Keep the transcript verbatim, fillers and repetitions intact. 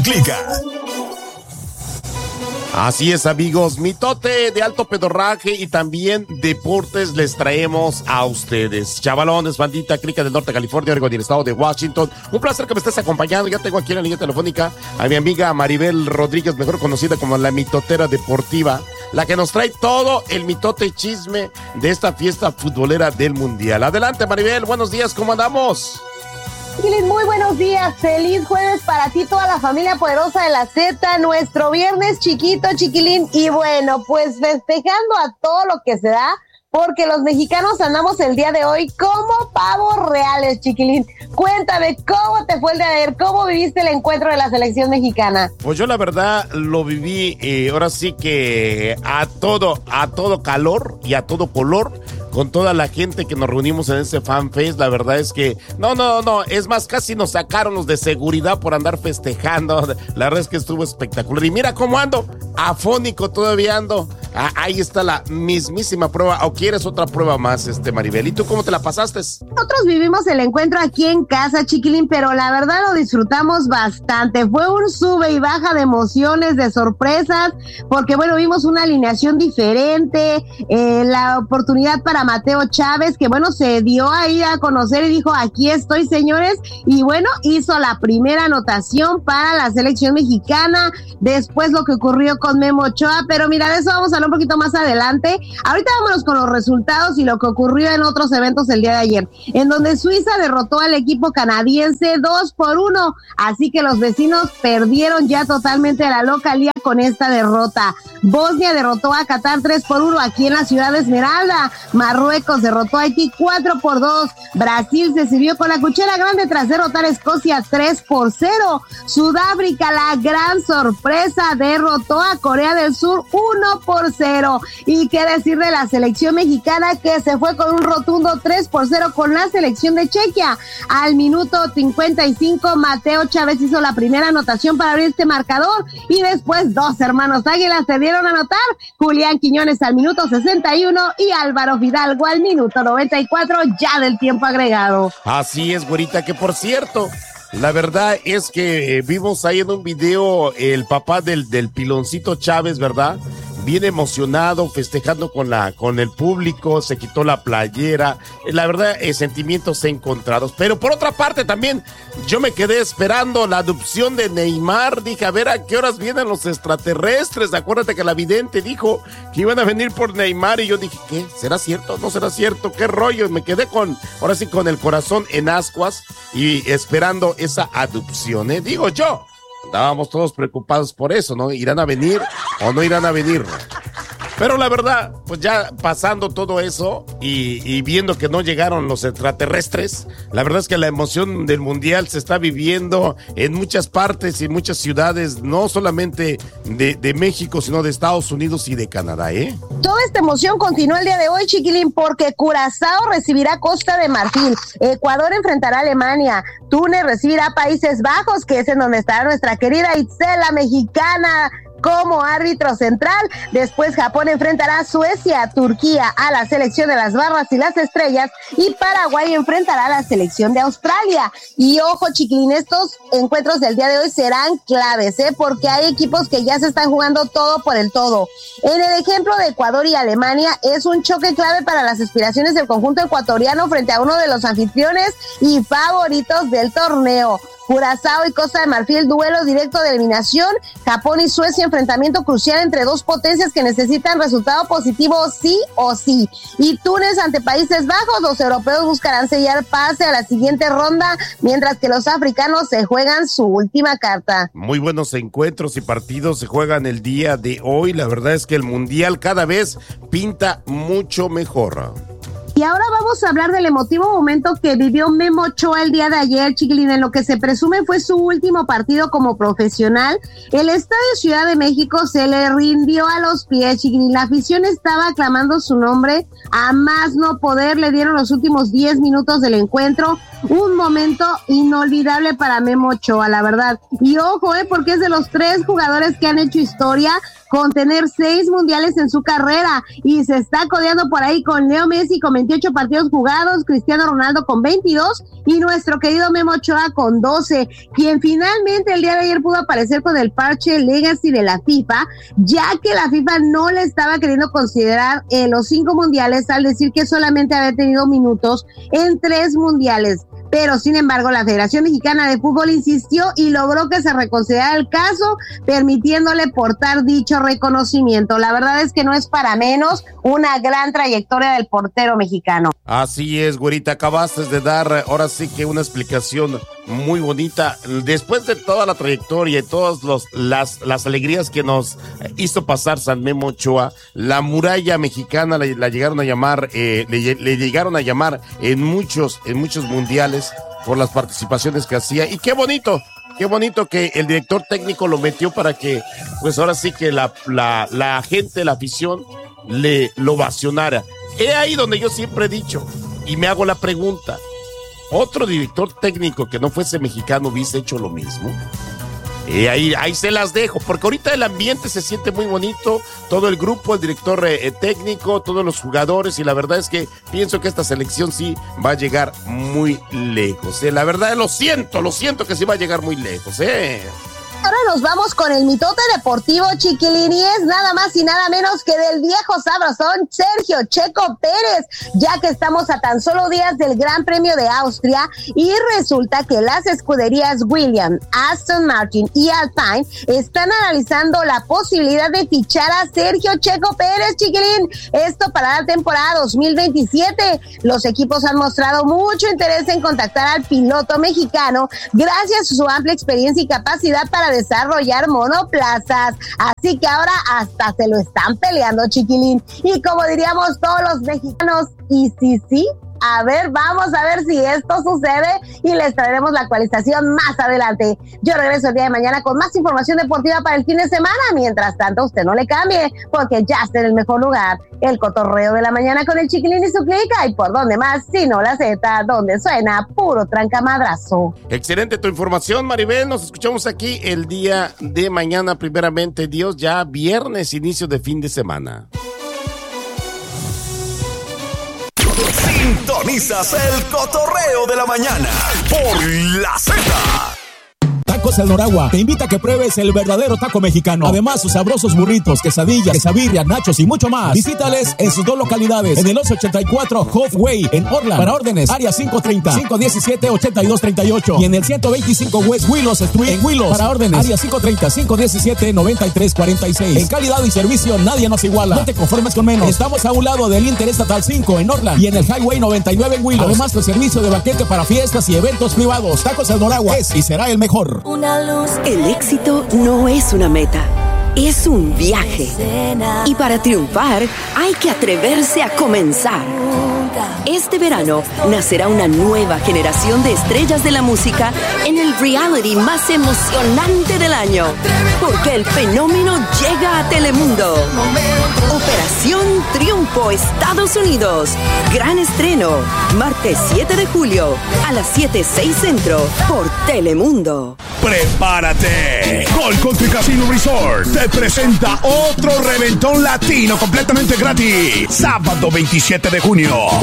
Clica. Así es, amigos, mitote de alto pedorraje y también deportes les traemos a ustedes. Chavalones, bandita, Clica del Norte de California, Oregon y el estado de Washington. Un placer que me estés acompañando. Ya tengo aquí en la línea telefónica a mi amiga Maribel Rodríguez, mejor conocida como la mitotera deportiva, la que nos trae todo el mitote y chisme de esta fiesta futbolera del Mundial. Adelante, Maribel, buenos días, ¿cómo andamos? Chiquilín, muy buenos días, feliz jueves para ti, toda la familia poderosa de la Z, nuestro viernes chiquito, chiquilín, y bueno, pues festejando a todo lo que se da, porque los mexicanos andamos el día de hoy como pavos reales, chiquilín. Cuéntame, ¿cómo te fue el día de ayer? ¿Cómo viviste el encuentro de la selección mexicana? Pues yo la verdad lo viví, eh, ahora sí que a todo, a todo calor y a todo color, con toda la gente que nos reunimos en ese fanfest. La verdad es que, no, no, no, es más, casi nos sacaron los de seguridad por andar festejando. La verdad es que estuvo espectacular. Y mira cómo ando, afónico todavía ando. Ah, ahí está la mismísima prueba. ¿O quieres otra prueba más, este Maribel? ¿Y tú cómo te la pasaste? Nosotros vivimos el encuentro aquí en casa, chiquilín, pero la verdad lo disfrutamos bastante. Fue un sube y baja de emociones, de sorpresas, porque bueno, vimos una alineación diferente, eh, la oportunidad para Mateo Chávez, que bueno, se dio ahí a conocer y dijo, aquí estoy, señores, y bueno, hizo la primera anotación para la selección mexicana. Después lo que ocurrió con Memo Ochoa, pero mira, de eso vamos a hablar un poquito más adelante. Ahorita vámonos con los resultados y lo que ocurrió en otros eventos el día de ayer, en donde Suiza derrotó al equipo canadiense dos por uno, así que los vecinos perdieron ya totalmente la localía con esta derrota. Bosnia derrotó a Qatar tres por uno aquí en la ciudad de Esmeralda. Marruecos derrotó a Haití cuatro por dos. Brasil se sirvió con la cuchara grande tras derrotar a Escocia tres por cero. Sudáfrica, la gran sorpresa, derrotó a Corea del Sur uno por cero. Y qué decir de la selección mexicana, que se fue con un rotundo tres por cero con la selección de Chequia. Al minuto cincuenta y cinco, Mateo Chávez hizo la primera anotación para abrir este marcador, y después dos hermanos Águilas se dieron a anotar. Julián Quiñones al minuto sesenta y uno y Álvaro Fidalgo al minuto noventa y cuatro ya del tiempo agregado. Así es, güerita, que por cierto, la verdad es que eh, vimos ahí en un video el papá del, del piloncito Chávez, ¿verdad? Bien emocionado, festejando con la con el público, se quitó la playera. La verdad, eh, sentimientos encontrados. Pero por otra parte también, yo me quedé esperando la adopción de Neymar. Dije, a ver a qué horas vienen los extraterrestres. Acuérdate que la vidente dijo que iban a venir por Neymar, y yo dije, ¿qué? ¿Será cierto? ¿No será cierto? ¿Qué rollo? Me quedé con, ahora sí, con el corazón en ascuas y esperando esa adopción, ¿eh? Digo yo. Estábamos todos preocupados por eso, ¿no? ¿Irán a venir o no irán a venir? Pero la verdad, pues ya pasando todo eso y, y viendo que no llegaron los extraterrestres, la verdad es que la emoción del Mundial se está viviendo en muchas partes y muchas ciudades, no solamente de, de México, sino de Estados Unidos y de Canadá, ¿eh? Toda esta emoción continúa el día de hoy, chiquilín, porque Curazao recibirá Costa de Marfil, Ecuador enfrentará a Alemania, Túnez recibirá Países Bajos, que es en donde estará nuestra querida Itzela mexicana como árbitro central. Después Japón enfrentará a Suecia, Turquía a la selección de las barras y las estrellas, y Paraguay enfrentará a la selección de Australia. Y ojo, chiquilín, estos encuentros del día de hoy serán claves, ¿eh? Porque hay equipos que ya se están jugando todo por el todo. En el ejemplo de Ecuador y Alemania, es un choque clave para las aspiraciones del conjunto ecuatoriano frente a uno de los anfitriones y favoritos del torneo. Curazao y Costa de Marfil, duelo directo de eliminación. Japón y Suecia, enfrentamiento crucial entre dos potencias que necesitan resultado positivo sí o sí. Y Túnez ante Países Bajos, los europeos buscarán sellar pase a la siguiente ronda, mientras que los africanos se juegan su última carta. Muy buenos encuentros y partidos se juegan el día de hoy. La verdad es que el Mundial cada vez pinta mucho mejor. Y ahora vamos a hablar del emotivo momento que vivió Memo Ochoa el día de ayer, chiquilín, en lo que se presume fue su último partido como profesional. El Estadio Ciudad de México se le rindió a los pies, chiquilín. La afición estaba aclamando su nombre a más no poder. Le dieron los últimos diez minutos del encuentro. Un momento inolvidable para Memo Ochoa, la verdad. Y ojo, eh, porque es de los tres jugadores que han hecho historia con tener seis mundiales en su carrera y se está codeando por ahí con Leo Messi con veintiocho partidos jugados, Cristiano Ronaldo con veintidós y nuestro querido Memo Ochoa con doce, quien finalmente el día de ayer pudo aparecer con el parche Legacy de la FIFA, ya que la FIFA no le estaba queriendo considerar eh, los cinco mundiales al decir que solamente había tenido minutos en tres mundiales. Pero sin embargo la Federación Mexicana de Fútbol insistió y logró que se reconsiderara el caso, permitiéndole portar dicho reconocimiento. La verdad es que no es para menos una gran trayectoria del portero mexicano. Así es, güerita, acabaste de dar ahora sí que una explicación muy bonita. Después de toda la trayectoria y todas los, las, las alegrías que nos hizo pasar San Memo Ochoa, la muralla mexicana la, la llegaron a llamar, eh, le, le llegaron a llamar en muchos, en muchos mundiales por las participaciones que hacía. Y qué bonito, qué bonito que el director técnico lo metió para que, pues ahora sí que la, la, la gente, la afición, le lo ovacionara. He ahí donde yo siempre he dicho, y me hago la pregunta, ¿otro director técnico que no fuese mexicano hubiese hecho lo mismo? Y ahí, ahí se las dejo, porque ahorita el ambiente se siente muy bonito, todo el grupo, el director eh, técnico, todos los jugadores, y la verdad es que pienso que esta selección sí va a llegar muy lejos. Eh. La verdad, lo siento, lo siento que sí va a llegar muy lejos, eh. Ahora nos vamos con el mitote deportivo, chiquilín, y es nada más y nada menos que del viejo sabrosón Sergio Checo Pérez, ya que estamos a tan solo días del Gran Premio de Austria y resulta que las escuderías Williams, Aston Martin y Alpine están analizando la posibilidad de fichar a Sergio Checo Pérez, chiquilín, esto para la temporada dos mil veintisiete. Los equipos han mostrado mucho interés en contactar al piloto mexicano gracias a su amplia experiencia y capacidad para desarrollar monoplazas, así que ahora hasta se lo están peleando, chiquilín, y como diríamos todos los mexicanos, y sí, sí, a ver, vamos a ver si esto sucede y les traeremos la actualización más adelante. Yo regreso el día de mañana con más información deportiva para el fin de semana. Mientras tanto, usted no le cambie, porque ya está en el mejor lugar, el cotorreo de la mañana con el Chiquilín y su clica. Y por dónde más, sino la Z, donde suena puro trancamadrazo. Excelente tu información, Maribel. Nos escuchamos aquí el día de mañana, primeramente Dios, ya viernes, inicio de fin de semana. Sintonizas el cotorreo de la mañana por la Z. Tacos El Noragua te invita a que pruebes el verdadero taco mexicano. Además, sus sabrosos burritos, quesadillas, quesabirria, nachos y mucho más. Visítales en sus dos localidades, en el once ochenta y cuatro Hoff Way en Orland. Para órdenes, área cinco treinta, cinco diecisiete, ochenta y dos treinta y ocho. Y en el ciento veinticinco West Willows Street en Willows. Para órdenes, área cinco treinta, cinco diecisiete, noventa y tres cuarenta y seis. En calidad y servicio, nadie nos iguala. No te conformes con menos. Estamos a un lado del Interestatal cinco en Orland y en el Highway noventa y nueve en Willows. Además, el servicio de banquete para fiestas y eventos privados. Tacos El Noragua es y será el mejor. Una luz. El éxito no es una meta, es un viaje. Y para triunfar hay que atreverse a comenzar. Este verano nacerá una nueva generación de estrellas de la música en el reality más emocionante del año, porque el fenómeno llega a Telemundo. Operación Triunfo Estados Unidos. Gran estreno, martes siete de julio a las siete seis centro por Telemundo. ¡Prepárate! Gold Country Casino Resort te presenta otro reventón latino completamente gratis. Sábado veintisiete de junio.